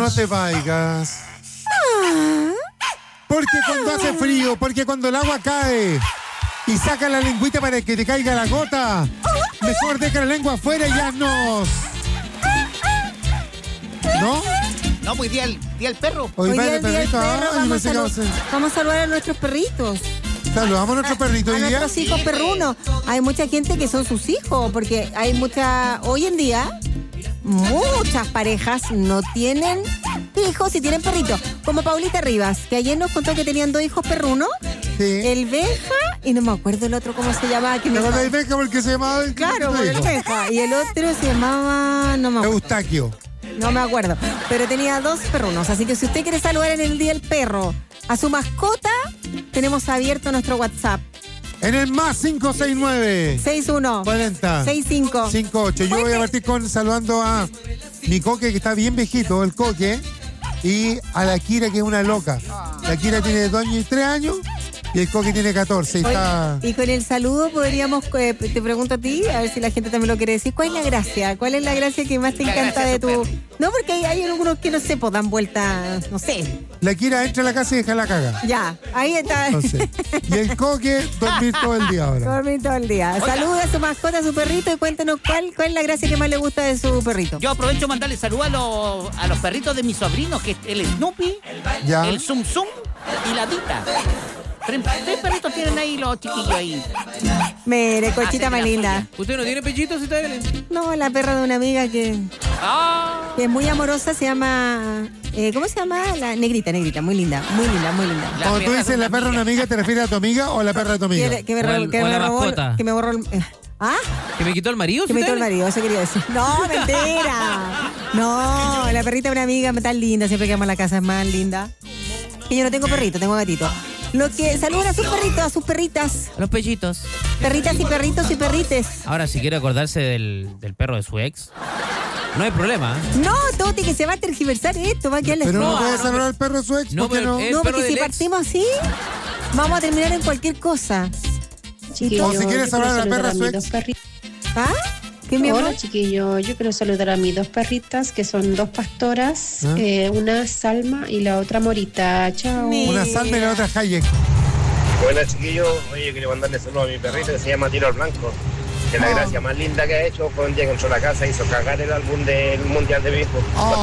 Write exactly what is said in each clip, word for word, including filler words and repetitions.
no te vayas. Porque cuando hace frío, porque cuando el agua cae y saca la lengüita para que te caiga la gota, mejor deja la lengua afuera y haznos. ¿No? No, pues día el, día el perro. Hoy, Hoy va día el el día del perrito. perro, Ah, yo vamos, pensé a que salu- iba a ser- vamos a saludar a nuestros perritos. Saludamos a nuestro perrito A hoy día. nuestros hijos perrunos. Hay mucha gente que son sus hijos, porque hay mucha, hoy en día, muchas parejas no tienen hijos y tienen perritos. Como Paulita Rivas, que ayer nos contó que tenían dos hijos perrunos, Sí. el Benja, y no me acuerdo el otro cómo se llamaba. Que ¿Te me- acuerdas de Benja porque se llamaba el Claro, tu el hijo? Benja. Y el otro se llamaba, no me acuerdo. Eustaquio. No me acuerdo, pero tenía dos perrunos, así que si usted quiere saludar en el Día del Perro a su mascota, tenemos abierto nuestro WhatsApp. En el más cinco seis nueve seis uno cuarenta seis cinco cinco ocho. Yo voy a partir con saludando a mi coque, que está bien viejito, el coque, y a la Kira, que es una loca. La Kira tiene dos años y tres años, y el coque tiene catorce. Y está... Y con el saludo podríamos, eh, te pregunto a ti, a ver si la gente también lo quiere decir, ¿cuál es la gracia? ¿Cuál es la gracia que más te La encanta gracia de de tu...? tu No, porque hay, hay algunos que no sé, pues dan vueltas, no sé. La Kira entra a la casa y deja la caga. Ya, ahí está. Entonces, y el coque dormir todo el día ahora. Dormir todo el día. Saluda a su mascota, a su perrito, y cuéntenos cuál, cuál es la gracia que más le gusta de su perrito. Yo aprovecho de mandarle saludos a los, a los perritos de mis sobrinos, que es el Snoopy, Ya. el Zum Zum y la Dita. Tres, tres perritos tienen ahí los chiquillos ahí. Mire, Ah, Conchita sí, más la linda. ¿Usted no tiene pellitos, está Belén? No, la perra de una amiga que, Ah, que es muy amorosa, se llama... eh, ¿Cómo se llama? La negrita, negrita, muy linda, muy linda, muy linda. La Cuando tú perra de dices una la perra de una amiga, ¿te refieres a tu amiga o la perra de tu amiga? Que, que me, O ro- el- que o me la robó... mascota. Que me borró el... eh, ¿Ah? ¿Que me quitó el marido? Que me quitó el Belén? marido, eso quería decir. No, mentira. No, la perrita de una amiga tan linda, siempre que vamos a la casa es más linda. Que yo no tengo perrito, tengo gatito. Lo que saludan a sus perritos, a sus perritas. Los pellitos. Perritas y perritos y perrites. Ahora, si quiere acordarse del, del perro de su ex, no hay problema. ¿eh? No, Toti, que se va a tergiversar esto, va a quedar la Pero no, escoba. puede no, saludar al perro de su ex, no, ¿por qué pero no? el No, perro porque si del ex. partimos así, vamos a terminar en cualquier cosa. O si quieres hablar de la perra de su ex. ¿Ah? ¿Qué mi amor? Hola chiquillo, yo quiero saludar a mis dos perritas que son dos pastoras, ¿Ah? eh, una Salma y la otra Morita. Chao. Mi- Una Salma y la otra Hayek. Buenas chiquillos, oye, quiero mandarle saludos a mi perrito que se llama Tiro al Blanco. Que la gracia más linda que ha hecho fue un día que entró a la casa y hizo cagar el álbum del Mundial de Béisbol.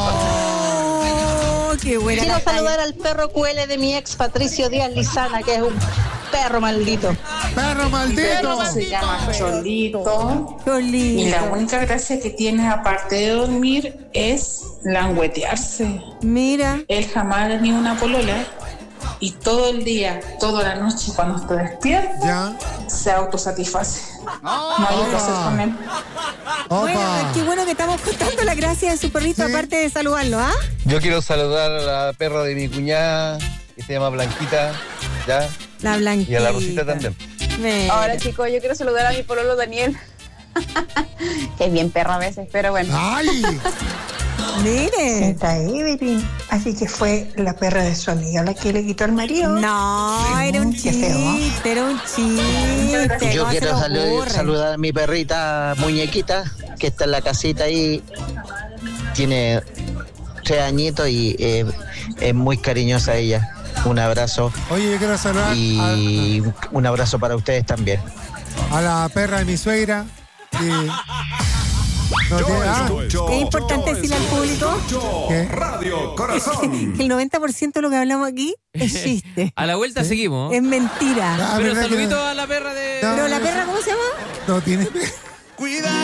Oh, qué buena. Quiero la talla. saludar al perro Q L de mi ex Patricio Díaz Lizana, que es un perro maldito. ¡Perro maldito! Se llama Cholito. Qué lindo. Y la única gracia que tiene, aparte de dormir, es languetearse. Mira. Él jamás ni una polola. Y todo el día, toda la noche, cuando está despierto, Ya. se autosatisface. No hay que hacer con él. Bueno, Opa. qué bueno que estamos contando la gracia de su perrito, Sí. aparte de saludarlo, ¿ah? Yo quiero saludar a la perra de mi cuñada, que se llama Blanquita, ¿ya? La blanquita. Y a la Rosita también. Mira. Ahora chicos, yo quiero saludar a mi pololo Daniel. Que es bien perro a veces, pero bueno. ¡Ay! Mire. Está Evelyn. Así que fue la perra de su amiga la que le quitó al marido. No, era un Qué feo. chiste, era un chiste. Yo ¿cómo se quiero le salu- ocurre? saludar a mi perrita Muñequita, que está en la casita ahí. Tiene tres añitos y eh, es muy cariñosa ella. Un abrazo Oye, yo quiero saludar y un abrazo para ustedes también. a, a la perra de mi suegra. Que no tiene- ah, Es importante decirle al público ¿qué? Radio Corazón. que el noventa por ciento de lo que hablamos aquí es chiste. A la vuelta seguimos. Es mentira. Ah, Pero ¿verdad que saludito no? a la perra de... No. Pero la perra, ¿cómo se llama? No tiene. Cuidado.